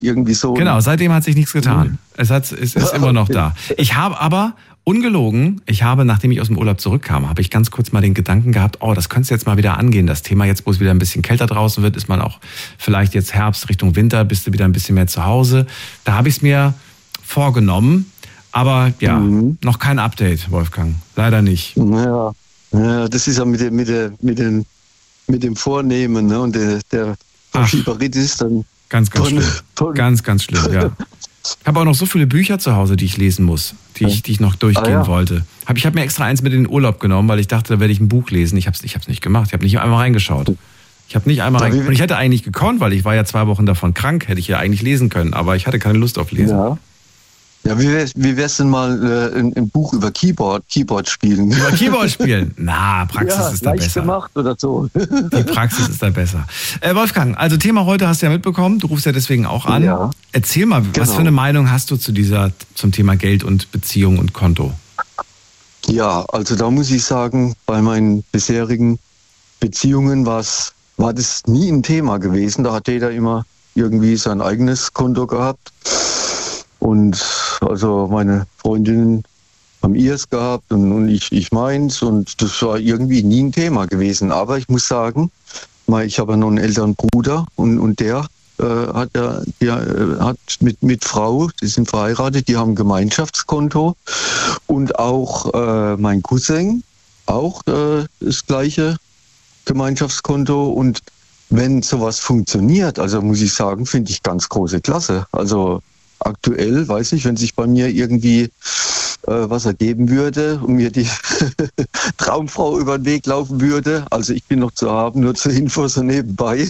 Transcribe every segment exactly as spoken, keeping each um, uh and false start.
irgendwie so. Genau, seitdem hat sich nichts getan. Es, hat, es ist immer noch da. Ich habe aber, ungelogen, ich habe, nachdem ich aus dem Urlaub zurückkam, habe ich ganz kurz mal den Gedanken gehabt, oh, das könntest du jetzt mal wieder angehen, das Thema. Jetzt, wo es wieder ein bisschen kälter draußen wird, ist man auch vielleicht jetzt Herbst Richtung Winter, bist du wieder ein bisschen mehr zu Hause. Da habe ich es mir vorgenommen, aber ja, mhm. noch kein Update, Wolfgang. Leider nicht. Ja, ja, das ist ja mit dem, mit der, mit dem, mit dem Vornehmen, ne? Und der, der Schieberitis dann. Ganz, ganz schlimm. Ganz, ganz schlimm, ja. Ich habe auch noch so viele Bücher zu Hause, die ich lesen muss, die ich, die ich noch durchgehen ah, ja. wollte. Hab, ich habe mir extra eins mit in den Urlaub genommen, weil ich dachte, da werde ich ein Buch lesen. Ich habe es ich hab's nicht gemacht. Ich habe nicht einmal reingeschaut. Ich habe nicht einmal reingeschaut. Und ich hätte eigentlich gekonnt, weil ich war ja zwei Wochen davon krank, hätte ich ja eigentlich lesen können, aber ich hatte keine Lust auf Lesen. Ja. Ja, wie wär's, wie wär's denn mal äh, ein, ein Buch über Keyboard, Keyboard spielen? Über Keyboard spielen? Na, Praxis ja, ist da besser. gemacht oder so. Die Praxis ist da besser. Äh, Wolfgang, also Thema heute hast du ja mitbekommen, du rufst ja deswegen auch an. Ja. Erzähl mal, genau. was für eine Meinung hast du zu dieser, zum Thema Geld und Beziehung und Konto? Ja, also da muss ich sagen, bei meinen bisherigen Beziehungen war's, war das nie ein Thema gewesen. Da hat jeder immer irgendwie sein eigenes Konto gehabt. Und also meine Freundinnen haben ihrs gehabt und, und ich, ich meins und das war irgendwie nie ein Thema gewesen. Aber ich muss sagen, ich habe ja noch einen älteren Bruder und, und der äh, hat ja der, äh, hat mit, mit Frau, die sind verheiratet, die haben ein Gemeinschaftskonto und auch äh, mein Cousin auch äh, das gleiche Gemeinschaftskonto und wenn sowas funktioniert, also muss ich sagen, finde ich ganz große Klasse. Also aktuell, weiß ich, wenn sich bei mir irgendwie äh, was ergeben würde und mir die Traumfrau über den Weg laufen würde, also ich bin noch zu haben, nur zur Info so nebenbei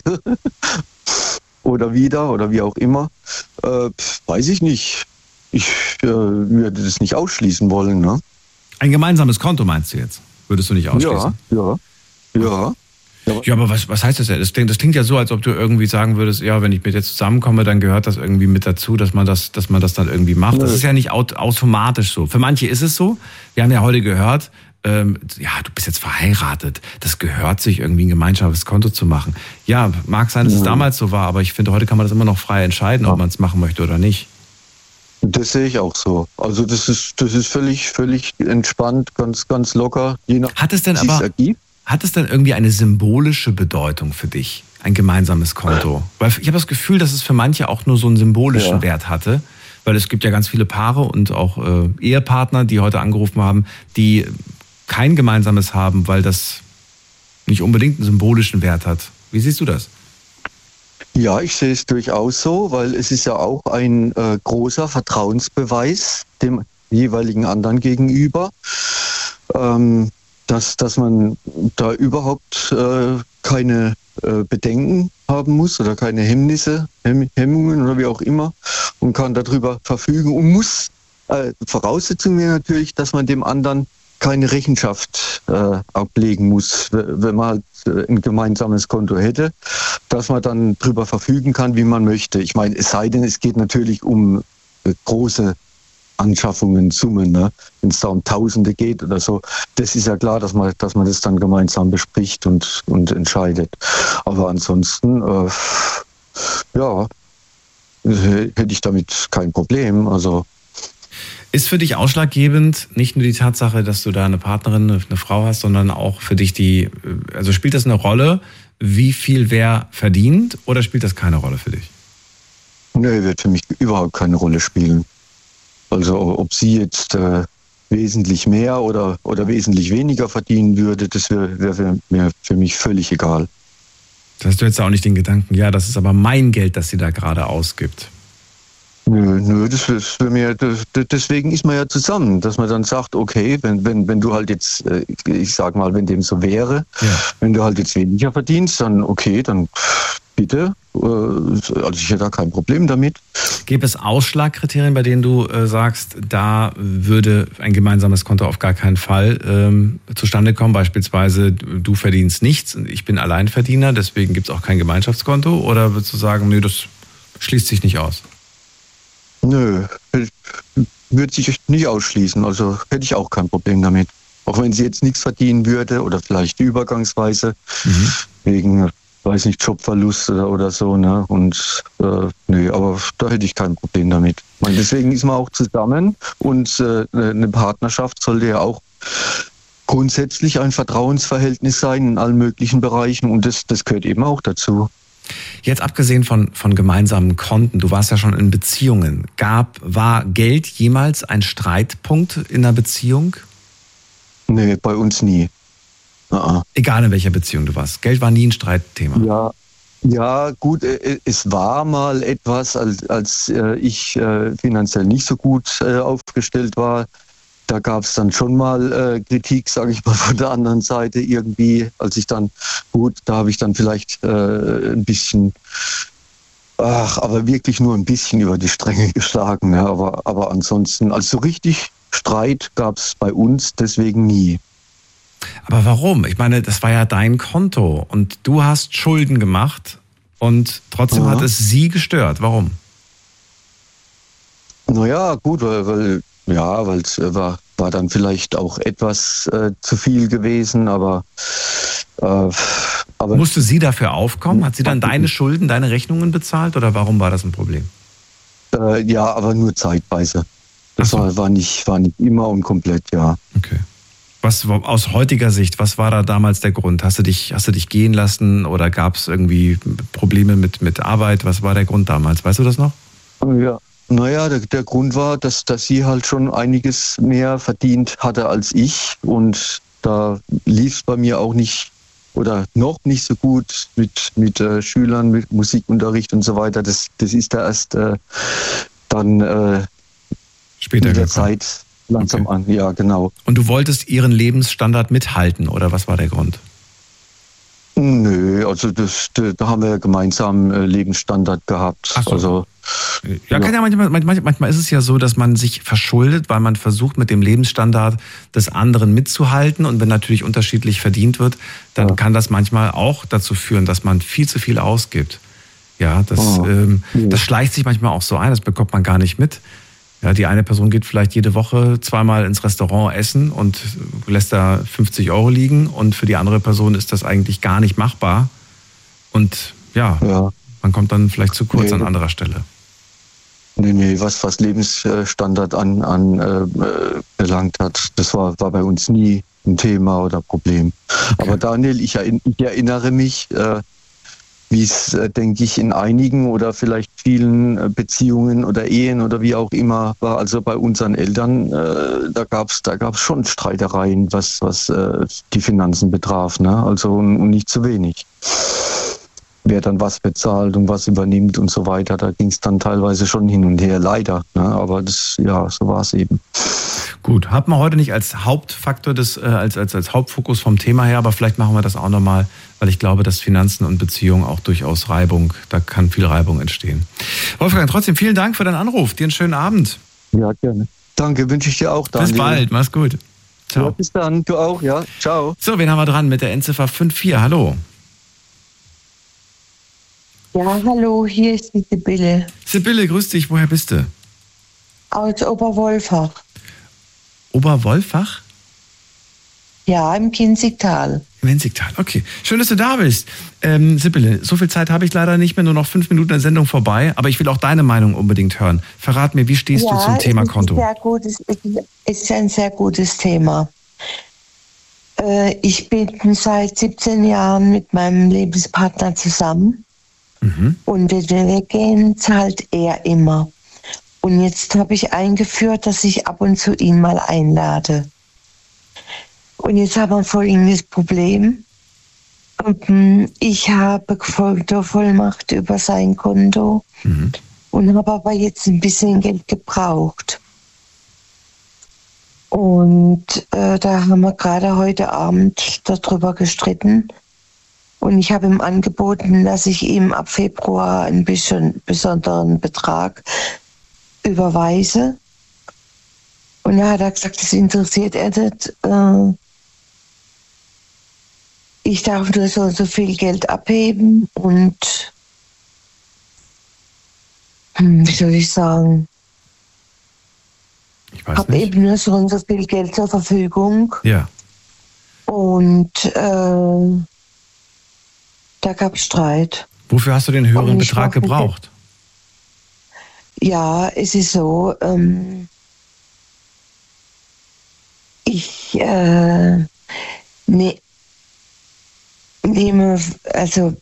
oder wieder oder wie auch immer, äh, weiß ich nicht. Ich äh, würde das nicht ausschließen wollen. Ne? Ein gemeinsames Konto meinst du jetzt? Würdest du nicht ausschließen? Ja, ja, ja. Ja, aber was, was heißt das denn? Das klingt, das klingt ja so, als ob du irgendwie sagen würdest, ja, wenn ich mit dir zusammenkomme, dann gehört das irgendwie mit dazu, dass man das, dass man das dann irgendwie macht. Das ist ja nicht aut- automatisch so. Für manche ist es so. Wir haben ja heute gehört, ähm, ja, du bist jetzt verheiratet. Das gehört sich irgendwie ein gemeinsames Konto zu machen. Ja, mag sein, dass es damals so war, aber ich finde, heute kann man das immer noch frei entscheiden, ob man es machen möchte oder nicht. Das sehe ich auch so. Also das ist, das ist völlig, völlig entspannt, ganz, ganz locker. Je nach Hat es denn aber Hat es denn irgendwie eine symbolische Bedeutung für dich, ein gemeinsames Konto? Weil ich habe das Gefühl, dass es für manche auch nur so einen symbolischen ja. Wert hatte, weil es gibt ja ganz viele Paare und auch äh, Ehepartner, die heute angerufen haben, die kein gemeinsames haben, weil das nicht unbedingt einen symbolischen Wert hat. Wie siehst du das? Ja, ich sehe es durchaus so, weil es ist ja auch ein äh, großer Vertrauensbeweis dem jeweiligen anderen gegenüber. Ähm, Dass, dass man da überhaupt äh, keine äh, Bedenken haben muss oder keine Hemmnisse, Hemm, Hemmungen oder wie auch immer und kann darüber verfügen und muss. Äh, Voraussetzung wäre natürlich, dass man dem anderen keine Rechenschaft äh, ablegen muss, wenn man halt äh, ein gemeinsames Konto hätte, dass man dann darüber verfügen kann, wie man möchte. Ich meine, es sei denn, es geht natürlich um äh, große Anschaffungen, Summen, ne? Wenn es da um Tausende geht oder so, das ist ja klar, dass man, dass man das dann gemeinsam bespricht und, und entscheidet. Aber ansonsten, äh, ja, hätte ich damit kein Problem. Also ist für dich ausschlaggebend nicht nur die Tatsache, dass du da eine Partnerin, eine Frau hast, sondern auch für dich die, also spielt das eine Rolle, wie viel wer verdient, oder spielt das keine Rolle für dich? Nee, wird für mich überhaupt keine Rolle spielen. Also ob sie jetzt äh, wesentlich mehr oder, oder wesentlich weniger verdienen würde, das wäre wär für, wär für mich völlig egal. Das hast du jetzt auch nicht den Gedanken, ja, das ist aber mein Geld, das sie da gerade ausgibt. Nö, nö, das ist für mich, das, deswegen ist man ja zusammen, dass man dann sagt, okay, wenn, wenn, wenn du halt jetzt, ich sag mal, wenn dem so wäre, ja. wenn du halt jetzt weniger verdienst, dann okay, dann bitte, also ich hätte da kein Problem damit. Gäbe es Ausschlagkriterien, bei denen du äh, sagst, da würde ein gemeinsames Konto auf gar keinen Fall ähm, zustande kommen? Beispielsweise, du verdienst nichts und ich bin Alleinverdiener, deswegen gibt es auch kein Gemeinschaftskonto? Oder würdest du sagen, nö, das schließt sich nicht aus? Nö, würde sich nicht ausschließen. Also hätte ich auch kein Problem damit. Auch wenn sie jetzt nichts verdienen würde oder vielleicht übergangsweise, mhm. wegen weiß nicht, Jobverlust oder, oder so, ne? Und äh, nee, aber da hätte ich kein Problem damit. Ich meine, deswegen ist man auch zusammen und äh, eine Partnerschaft sollte ja auch grundsätzlich ein Vertrauensverhältnis sein in allen möglichen Bereichen und das, das gehört eben auch dazu. Jetzt abgesehen von, von gemeinsamen Konten, du warst ja schon in Beziehungen. Gab, war Geld jemals ein Streitpunkt in einer Beziehung? Nee, bei uns nie. Uh-uh. Egal in welcher Beziehung du warst. Geld war nie ein Streitthema. Ja, ja gut, es war mal etwas, als, als ich finanziell nicht so gut aufgestellt war. Da gab es dann schon mal äh, Kritik, sage ich mal, von der anderen Seite irgendwie, als ich dann, gut, da habe ich dann vielleicht äh, ein bisschen, ach, aber wirklich nur ein bisschen über die Stränge geschlagen. Ja, aber, aber ansonsten, also so richtig Streit gab es bei uns deswegen nie. Aber warum? Ich meine, das war ja dein Konto und du hast Schulden gemacht und trotzdem ja. hat es sie gestört. Warum? Naja, gut, weil, weil ja, weil es war, war dann vielleicht auch etwas äh, zu viel gewesen, aber, äh, aber... Musste sie dafür aufkommen? Hat sie dann deine Schulden, deine Rechnungen bezahlt oder warum war das ein Problem? Äh, ja, aber nur zeitweise. Das so. war, war, nicht, war nicht immer und komplett, ja. Okay. Was aus heutiger Sicht, was war da damals der Grund? Hast du dich, hast du dich gehen lassen oder gab es irgendwie Probleme mit, mit Arbeit? Was war der Grund damals? Weißt du das noch? Ja. Naja, der, der Grund war, dass, dass sie halt schon einiges mehr verdient hatte als ich und da lief es bei mir auch nicht oder noch nicht so gut mit, mit äh, Schülern, mit Musikunterricht und so weiter. Das, das ist da erst äh, dann äh, später mit der gekommen. Zeit langsam Okay. an, ja genau. Und du wolltest ihren Lebensstandard mithalten oder was war der Grund? Nö, also das, da haben wir gemeinsam äh, Lebensstandard gehabt. Ach so. Also ja, kann ja manchmal, manchmal, manchmal ist es ja so, dass man sich verschuldet, weil man versucht, mit dem Lebensstandard des anderen mitzuhalten. Und wenn natürlich unterschiedlich verdient wird, dann ja. kann das manchmal auch dazu führen, dass man viel zu viel ausgibt. Ja, das, oh. ähm, ja. das schleicht sich manchmal auch so ein, das bekommt man gar nicht mit. Ja, die eine Person geht vielleicht jede Woche zweimal ins Restaurant essen und lässt da fünfzig Euro liegen und für die andere Person ist das eigentlich gar nicht machbar. Und ja, ja. man kommt dann vielleicht zu kurz nee. an anderer Stelle. Nee, nee, was, was Lebensstandard an, an äh, belangt hat, das war, war bei uns nie ein Thema oder Problem. Okay. Aber Daniel, ich, ich erinnere mich, äh, wie es, äh, denke ich, in einigen oder vielleicht vielen äh, Beziehungen oder Ehen oder wie auch immer war. Also bei unseren Eltern, äh, da gab es da gab's schon Streitereien, was, was äh, die Finanzen betraf. Ne? Also und, und nicht zu wenig. Wer dann was bezahlt und was übernimmt und so weiter, da ging es dann teilweise schon hin und her, leider. Ne? Aber das, ja, so war es eben. Gut, hat man heute nicht als Hauptfaktor, des, äh, als, als, als Hauptfokus vom Thema her, aber vielleicht machen wir das auch nochmal, weil ich glaube, dass Finanzen und Beziehungen auch durchaus Reibung, da kann viel Reibung entstehen. Wolfgang, trotzdem vielen Dank für deinen Anruf. Dir einen schönen Abend. Ja, gerne. Danke, wünsche ich dir auch. Daniel. Bis bald, mach's gut. Ciao. Ja, bis dann, du auch, ja. Ciao. So, wen haben wir dran mit der Endziffer fünf vier? Hallo. Ja, hallo, hier ist die Sibylle. Sibylle, grüß dich, woher bist du? Aus Oberwolfach. Oberwolfach? Ja, im Kinzigtal. Im Kinzigtal, okay. Schön, dass du da bist. Ähm, Sibylle, so viel Zeit habe ich leider nicht mehr, nur noch fünf Minuten der Sendung vorbei, aber ich will auch deine Meinung unbedingt hören. Verrat mir, wie stehst ja, du zum Thema Konto? Ja, es ist ein sehr gutes Thema. Äh, ich bin seit siebzehn Jahren mit meinem Lebenspartner zusammen. Mhm. Und wenn wir weggehen, zahlt er immer. Und jetzt habe ich eingeführt, dass ich ab und zu ihn mal einlade. Und jetzt haben wir folgendes Problem. Ich habe Kontovollmacht über sein Konto mhm. und habe aber jetzt ein bisschen Geld gebraucht. Und äh, da haben wir gerade heute Abend darüber gestritten. Und ich habe ihm angeboten, dass ich ihm ab Februar einen bisschen besonderen Betrag überweise. Und er hat gesagt, das interessiert er nicht. Äh, ich darf nur so und so viel Geld abheben und hm, wie soll ich sagen? Ich weiß habe eben nur so und so viel Geld zur Verfügung. Ja. Und äh, Da gab es Streit. Wofür hast du den höheren Betrag gebraucht? Ja, es ist so, ähm, ich äh, ne, nehme also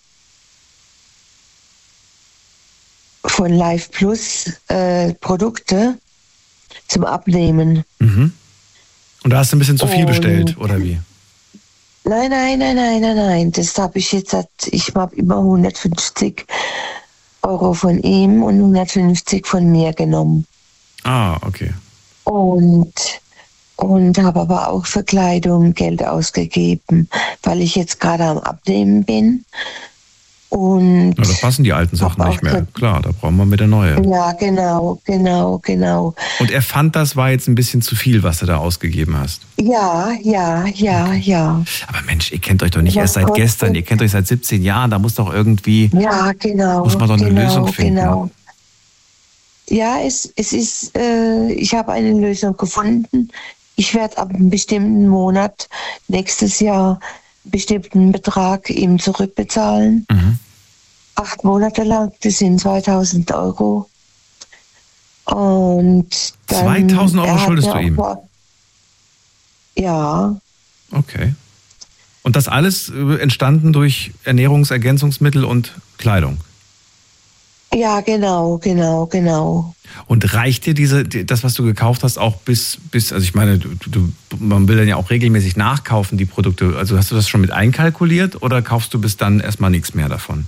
von Live Plus äh, Produkte zum Abnehmen. Mhm. Und da hast du ein bisschen zu viel Und, bestellt, oder wie? Nein, nein, nein, nein, nein, nein. Das habe ich jetzt, ich habe immer hundertfünfzig Euro von ihm und hundertfünfzig von mir genommen. Ah, okay. Und, und habe aber auch für Kleidung Geld ausgegeben, weil ich jetzt gerade am Abnehmen bin. Und ja, da passen die alten Sachen nicht mehr. Klar, da brauchen wir wieder neue. Ja, genau, genau, genau. Und er fand, das war jetzt ein bisschen zu viel, was du da ausgegeben hast. Ja, ja, ja, okay. ja. Aber Mensch, ihr kennt euch doch nicht was erst seit kostet? gestern, ihr kennt euch seit siebzehn Jahren, da muss doch irgendwie, ja, genau, muss man doch eine genau, Lösung finden. Genau. Ja, es, es ist, äh, ich habe eine Lösung gefunden. Ich werde ab einem bestimmten Monat nächstes Jahr einen bestimmten Betrag ihm zurückbezahlen. Mhm. Acht Monate lang, das sind zweitausend Euro. Und dann, zweitausend Euro schuldest du ihm? Ja. Okay. Und das alles entstanden durch Ernährungsergänzungsmittel und Kleidung? Ja, genau, genau, genau. Und reicht dir diese, das, was du gekauft hast, auch bis, bis also ich meine, du, du, man will dann ja auch regelmäßig nachkaufen, die Produkte. Also hast du das schon mit einkalkuliert oder kaufst du bis dann erstmal nichts mehr davon?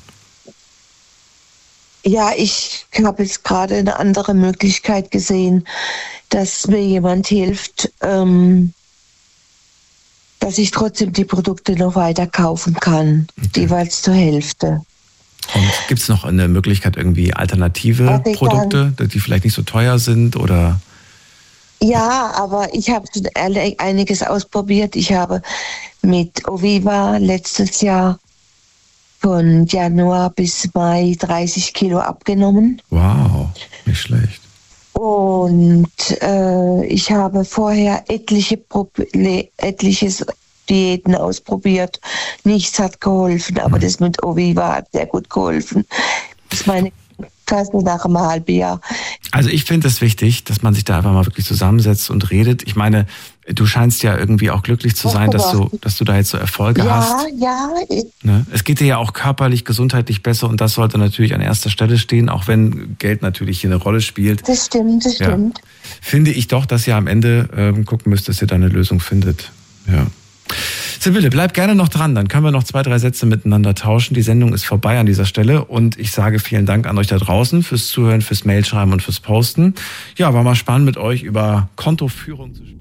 Ja, ich habe jetzt gerade eine andere Möglichkeit gesehen, dass mir jemand hilft, ähm, dass ich trotzdem die Produkte noch weiter kaufen kann, okay. jeweils zur Hälfte. Und gibt es noch eine Möglichkeit, irgendwie alternative okay, Produkte, dann, die vielleicht nicht so teuer sind oder? Ja, aber ich habe schon einiges ausprobiert. Ich habe mit Oviva letztes Jahr von Januar bis Mai dreißig Kilo abgenommen. Wow, nicht schlecht. Und äh, ich habe vorher etliche, Pro- etliches Diäten ausprobiert. Nichts hat geholfen, aber mhm. das mit Oviva hat sehr gut geholfen. Das ist meine Klasse nach einem halben Jahr. Also ich finde es wichtig, dass man sich da einfach mal wirklich zusammensetzt und redet. Ich meine, du scheinst ja irgendwie auch glücklich zu sein, dass du, dass du da jetzt so Erfolge ja, hast. Ja, ja. Ne? Es geht dir ja auch körperlich, gesundheitlich besser und das sollte natürlich an erster Stelle stehen, auch wenn Geld natürlich hier eine Rolle spielt. Das stimmt, das ja. stimmt. Finde ich doch, dass ihr am Ende ähm, gucken müsst, dass ihr da eine Lösung findet. Ja. Sibylle, bleib gerne noch dran, dann können wir noch zwei, drei Sätze miteinander tauschen. Die Sendung ist vorbei an dieser Stelle und ich sage vielen Dank an euch da draußen fürs Zuhören, fürs Mailschreiben und fürs Posten. Ja, war mal spannend mit euch über Kontoführung zu sprechen.